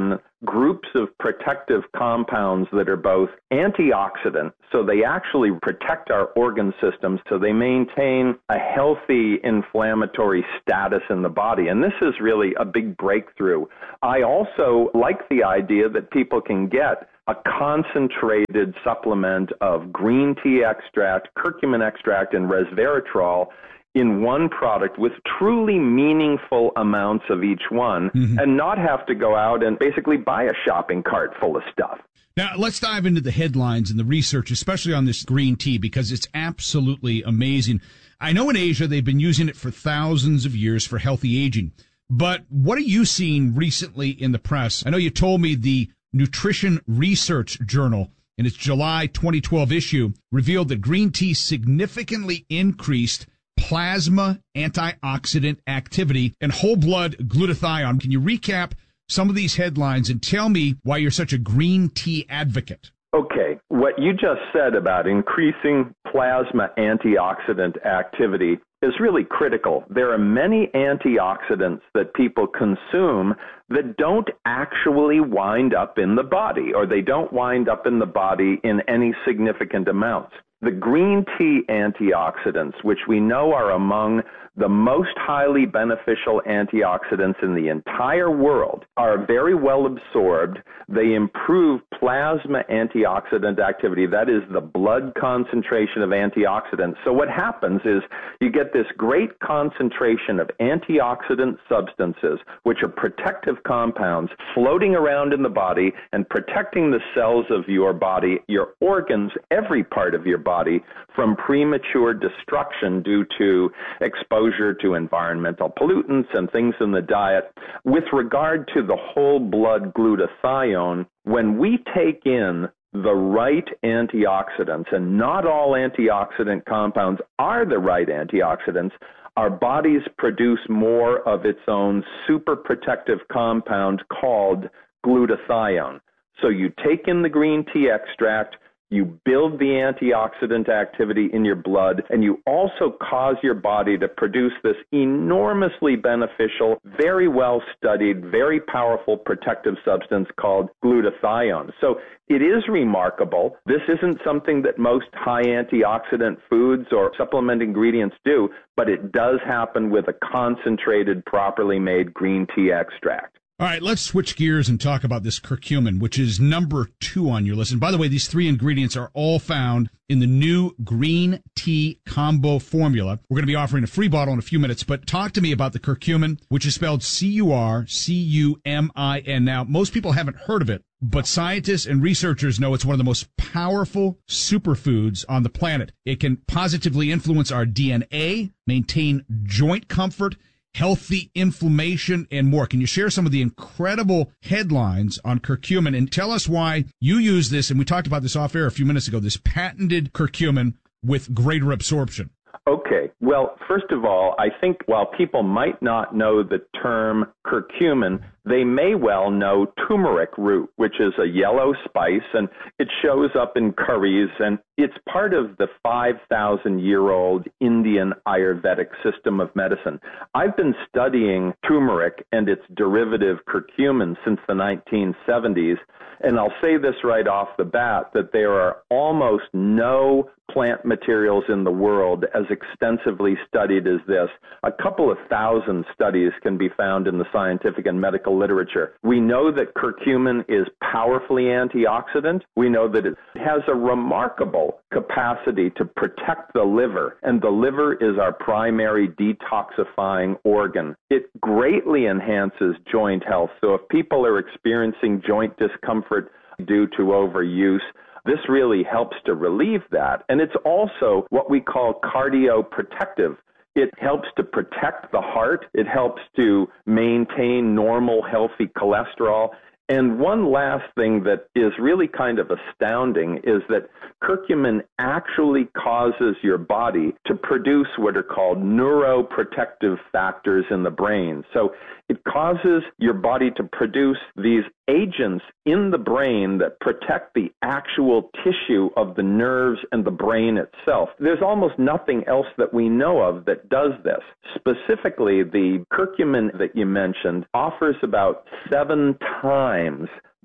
groups of protective compounds that are both antioxidant, so they actually protect our organ systems, so they maintain a healthy inflammatory status in the body. And this is really a big breakthrough. I also like the idea that people can get a concentrated supplement of green tea extract, curcumin extract, and resveratrol in one product with truly meaningful amounts of each one, mm-hmm. and not have to go out and basically buy a shopping cart full of stuff. Now, let's dive into the headlines and the research, especially on this green tea, because it's absolutely amazing. I know in Asia they've been using it for thousands of years for healthy aging. But what are you seeing recently in the press? I know you told me the Nutrition Research Journal in its July twenty twelve issue revealed that green tea significantly increased plasma antioxidant activity and whole blood glutathione. Can you recap some of these headlines and tell me why you're such a green tea advocate? Okay, what you just said about increasing plasma antioxidant activity is really critical. There are many antioxidants that people consume that don't actually wind up in the body, or they don't wind up in the body in any significant amounts. The green tea antioxidants, which we know are among the most highly beneficial antioxidants in the entire world, are very well absorbed. They improve plasma antioxidant activity. That is the blood concentration of antioxidants. So what happens is you get this great concentration of antioxidant substances, which are protective compounds, floating around in the body and protecting the cells of your body, your organs, every part of your body, from premature destruction due to exposure to environmental pollutants and things in the diet. With regard to the whole blood glutathione, when we take in the right antioxidants, and not all antioxidant compounds are the right antioxidants, our bodies produce more of its own super protective compound called glutathione. So you take in the green tea extract, you build the antioxidant activity in your blood, and you also cause your body to produce this enormously beneficial, very well-studied, very powerful protective substance called glutathione. So it is remarkable. This isn't something that most high antioxidant foods or supplement ingredients do, but it does happen with a concentrated, properly made green tea extract. All right, let's switch gears and talk about this curcumin, which is number two on your list. And by the way, these three ingredients are all found in the new green tea combo formula. We're going to be offering a free bottle in a few minutes, but talk to me about the curcumin, which is spelled C U R C U M I N. Now, most people haven't heard of it, but scientists and researchers know it's one of the most powerful superfoods on the planet. It can positively influence our D N A, maintain joint comfort, healthy inflammation, and more. Can you share some of the incredible headlines on curcumin and tell us why you use this, and we talked about this off air a few minutes ago, this patented curcumin with greater absorption? Okay. Well, first of all, I think while people might not know the term curcumin, they may well know turmeric root, which is a yellow spice, and it shows up in curries, and it's part of the five thousand year old Indian Ayurvedic system of medicine. I've been studying turmeric and its derivative curcumin since the nineteen seventies, and I'll say this right off the bat, that there are almost no plant materials in the world as extensively studied as this. A couple of thousand studies can be found in the scientific and medical literature. We know that curcumin is powerfully antioxidant. We know that it has a remarkable capacity to protect the liver, and the liver is our primary detoxifying organ. It greatly enhances joint health. So if people are experiencing joint discomfort due to overuse, this really helps to relieve that. And it's also what we call cardioprotective. It helps to protect the heart. It helps to maintain normal, healthy cholesterol. And one last thing that is really kind of astounding is that curcumin actually causes your body to produce what are called neuroprotective factors in the brain. So it causes your body to produce these agents in the brain that protect the actual tissue of the nerves and the brain itself. There's almost nothing else that we know of that does this. Specifically, the curcumin that you mentioned offers about seven times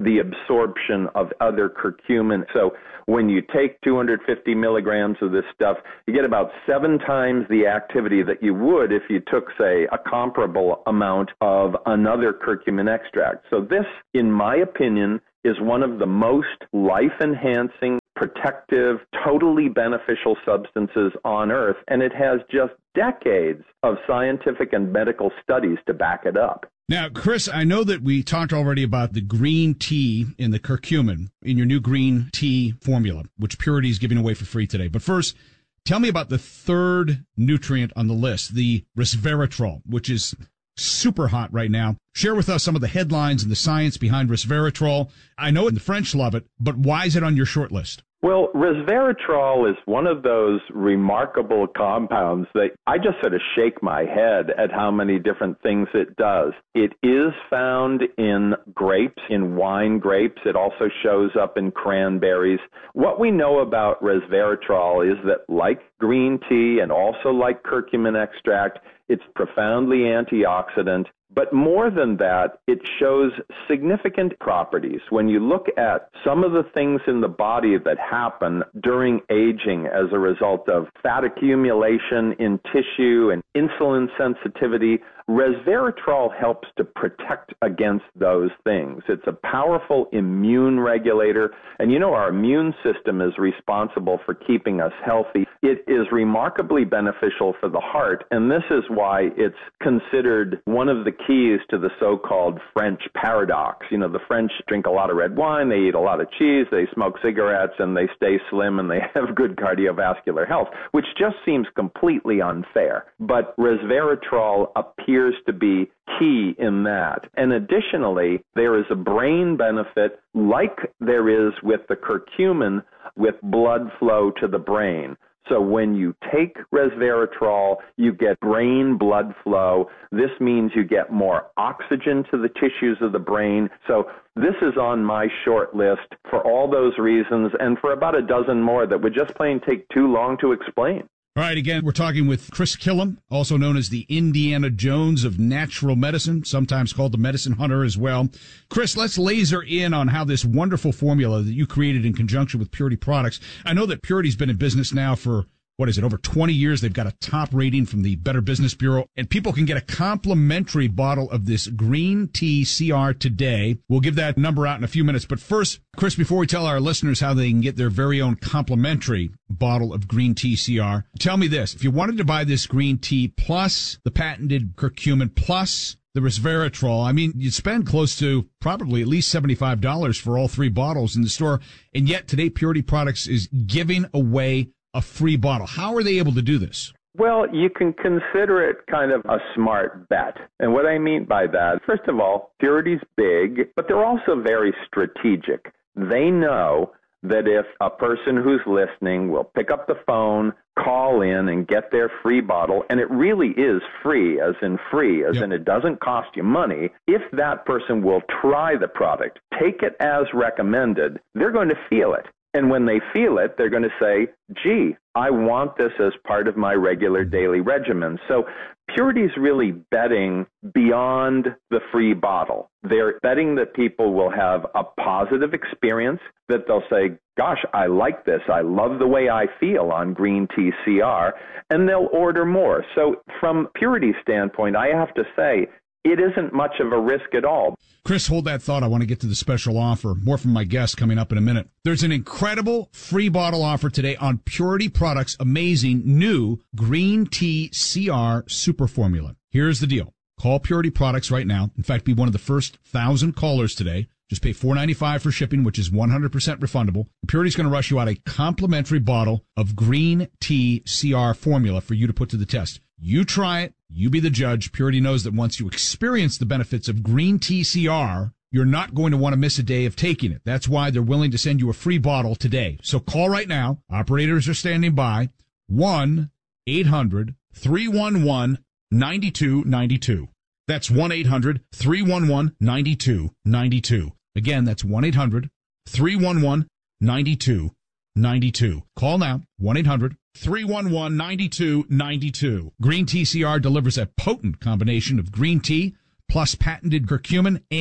the absorption of other curcumin. So when you take two hundred fifty milligrams of this stuff, you get about seven times the activity that you would if you took, say, a comparable amount of another curcumin extract. So this, in my opinion, is one of the most life-enhancing, protective, totally beneficial substances on Earth, and it has just decades of scientific and medical studies to back it up. Now, Chris, I know that we talked already about the green tea in the curcumin in your new green tea formula, which Purity is giving away for free today. But first, tell me about the third nutrient on the list, the resveratrol, which is super hot right now. Share with us some of the headlines and the science behind resveratrol. I know the French love it, but why is it on your short list? Well, resveratrol is one of those remarkable compounds that I just sort of shake my head at how many different things it does. It is found in grapes, in wine grapes. It also shows up in cranberries. What we know about resveratrol is that, like green tea and also like curcumin extract, it's profoundly antioxidant. But more than that, it shows significant properties. When you look at some of the things in the body that happen during aging as a result of fat accumulation in tissue and insulin sensitivity, resveratrol helps to protect against those things. It's a powerful immune regulator, and you know our immune system is responsible for keeping us healthy. It is remarkably beneficial for the heart, and this is why it's considered one of the keys to the so-called French paradox. You know, the French drink a lot of red wine, they eat a lot of cheese, they smoke cigarettes, and they stay slim, and they have good cardiovascular health, which just seems completely unfair. But resveratrol appears to be key in that. And additionally, there is a brain benefit like there is with the curcumin with blood flow to the brain. So when you take resveratrol, you get brain blood flow. This means you get more oxygen to the tissues of the brain. So this is on my short list for all those reasons and for about a dozen more that would just plain take too long to explain. All right, again, we're talking with Chris Killam, also known as the Indiana Jones of natural medicine, sometimes called the medicine hunter as well. Chris, let's laser in on how this wonderful formula that you created in conjunction with Purity Products. I know that Purity's been in business now for, what is it, over twenty years. They've got a top rating from the Better Business Bureau, and people can get a complimentary bottle of this green tea C R today. We'll give that number out in a few minutes. But first, Chris, before we tell our listeners how they can get their very own complimentary bottle of green tea C R, tell me this. If you wanted to buy this green tea plus the patented curcumin plus the resveratrol, I mean, you'd spend close to probably at least seventy-five dollars for all three bottles in the store. And yet today, Purity Products is giving away a free bottle. How are they able to do this? Well, you can consider it kind of a smart bet. And what I mean by that, first of all, Purity's big, but they're also very strategic. They know that if a person who's listening will pick up the phone, call in, and get their free bottle, and it really is free, as in free, as yep. in it doesn't cost you money, if that person will try the product, take it as recommended, they're going to feel it. And when they feel it, they're going to say, gee, I want this as part of my regular daily regimen. So Purity's really betting beyond the free bottle. They're betting that people will have a positive experience, that they'll say, gosh, I like this. I love the way I feel on green tea C R, and they'll order more. So from Purity's standpoint, I have to say, it isn't much of a risk at all. Chris, hold that thought. I want to get to the special offer. More from my guest coming up in a minute. There's an incredible free bottle offer today on Purity Products' amazing new green tea C R super formula. Here's the deal. Call Purity Products right now. In fact, be one of the first thousand callers today. Just pay four dollars and ninety-five cents for shipping, which is one hundred percent refundable. Purity's going to rush you out a complimentary bottle of green tea C R formula for you to put to the test. You try it. You be the judge. Purity knows that once you experience the benefits of green tea C R, you're not going to want to miss a day of taking it. That's why they're willing to send you a free bottle today. So call right now. Operators are standing by. one eight hundred three one one nine two nine two. That's one eight hundred three one one nine two nine two. Again, that's one eight hundred three one one nine two nine two. Call now. one eight hundred three one one nine two nine two. Green Tea C R delivers a potent combination of green tea plus patented curcumin and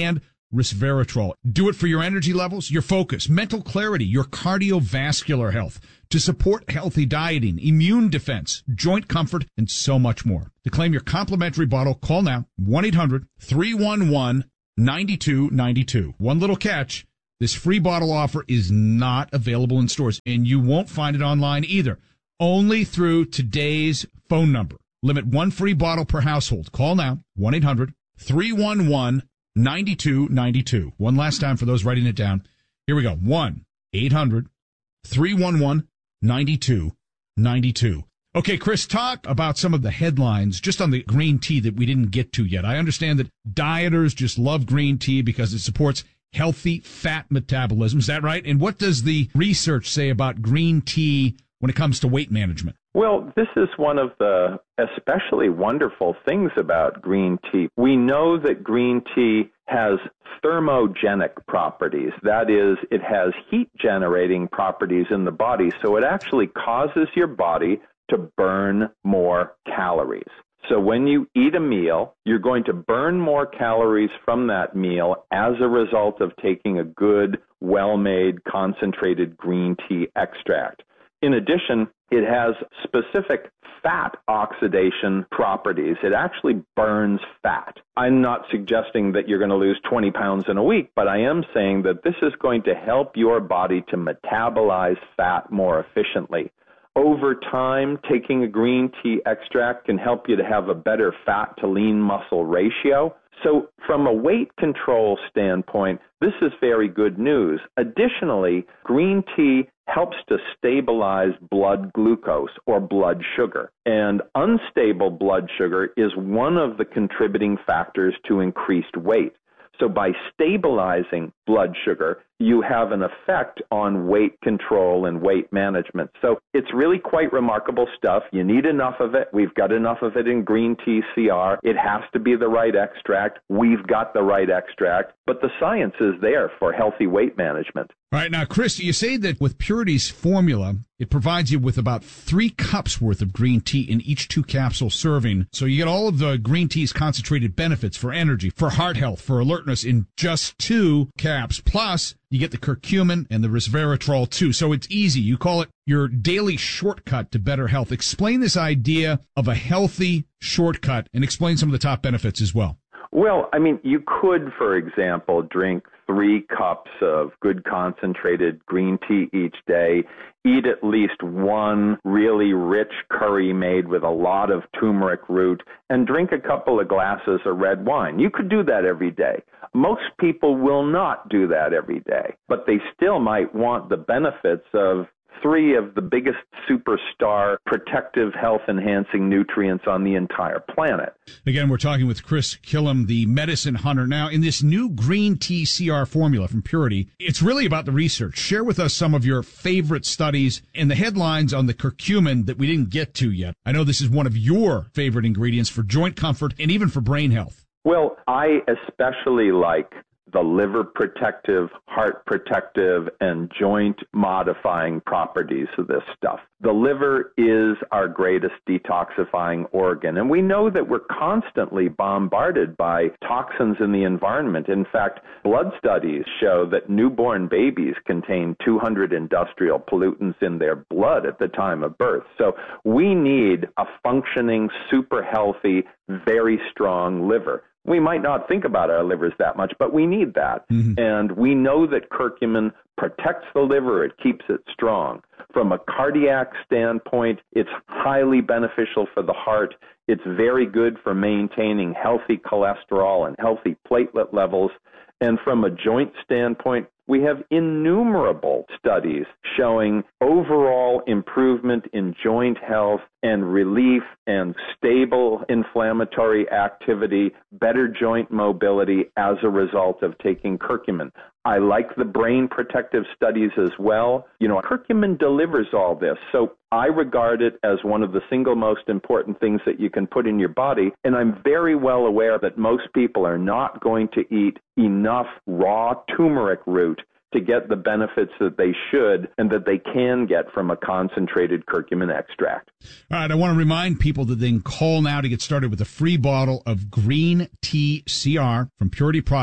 resveratrol. Do it for your energy levels, your focus, mental clarity, your cardiovascular health, to support healthy dieting, immune defense, joint comfort, and so much more. To claim your complimentary bottle, call now, one eight hundred three one one nine two nine two. One little catch, this free bottle offer is not available in stores, and you won't find it online either. Only through today's phone number. Limit one free bottle per household. Call now, one eight hundred three one one nine two nine two. One last time for those writing it down. Here we go. one eight hundred three one one nine two nine two. Okay, Chris, talk about some of the headlines just on the green tea that we didn't get to yet. I understand that dieters just love green tea because it supports healthy fat metabolism. Is that right? And what does the research say about green tea when it comes to weight management? Well, this is one of the especially wonderful things about green tea. We know that green tea has thermogenic properties. That is, it has heat-generating properties in the body, so it actually causes your body to burn more calories. So when you eat a meal, you're going to burn more calories from that meal as a result of taking a good, well-made, concentrated green tea extract. In addition, it has specific fat oxidation properties. It actually burns fat. I'm not suggesting that you're going to lose twenty pounds in a week, but I am saying that this is going to help your body to metabolize fat more efficiently. Over time, taking a green tea extract can help you to have a better fat to lean muscle ratio. So from a weight control standpoint, this is very good news. Additionally, green tea helps to stabilize blood glucose or blood sugar. And unstable blood sugar is one of the contributing factors to increased weight. So by stabilizing blood sugar, you have an effect on weight control and weight management. So it's really quite remarkable stuff. You need enough of it. We've got enough of it in green tea C R. It has to be the right extract. We've got the right extract. But the science is there for healthy weight management. All right. Now, Chris, you say that with Purity's formula, it provides you with about three cups worth of green tea in each two capsule serving. So you get all of the green tea's concentrated benefits for energy, for heart health, for alertness in just two caps. Plus, you get the curcumin and the resveratrol too. So it's easy. You call it your daily shortcut to better health. Explain this idea of a healthy shortcut and explain some of the top benefits as well. Well, I mean, you could, for example, drink three cups of good concentrated green tea each day, eat at least one really rich curry made with a lot of turmeric root, and drink a couple of glasses of red wine. You could do that every day. Most people will not do that every day, but they still might want the benefits of three of the biggest superstar protective health enhancing nutrients on the entire planet. Again, we're talking with Chris Killam, the medicine hunter. Now, in this new green tea C R formula from Purity, it's really about the research. Share with us some of your favorite studies and the headlines on the curcumin that we didn't get to yet. I know this is one of your favorite ingredients for joint comfort and even for brain health. Well, I especially like the liver protective, heart protective, and joint modifying properties of this stuff. The liver is our greatest detoxifying organ, and we know that we're constantly bombarded by toxins in the environment. In fact, blood studies show that newborn babies contain two hundred industrial pollutants in their blood at the time of birth. So we need a functioning, super healthy, very strong liver. We might not think about our livers that much, but we need that. Mm-hmm. And we know that curcumin protects the liver. It keeps it strong. From a cardiac standpoint, it's highly beneficial for the heart. It's very good for maintaining healthy cholesterol and healthy platelet levels. And from a joint standpoint, we have innumerable studies showing overall improvement in joint health and relief and stable inflammatory activity, better joint mobility as a result of taking curcumin. I like the brain protective studies as well. You know, curcumin delivers all this. So I regard it as one of the single most important things that you can put in your body. And I'm very well aware that most people are not going to eat enough raw turmeric root to get the benefits that they should and that they can get from a concentrated curcumin extract. All right, I want to remind people that they can call now to get started with a free bottle of green tea C R from Purity Products.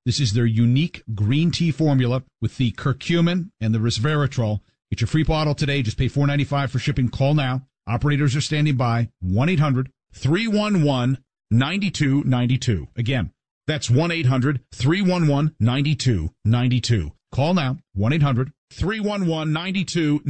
This is their unique green tea formula with the curcumin and the resveratrol. Get your free bottle today. Just pay four dollars and ninety-five cents for shipping. Call now. Operators are standing by. one eight hundred three one one nine two nine two. Again, that's one eight hundred three one one nine two nine two. Call now. one eight hundred three one one nine two nine two.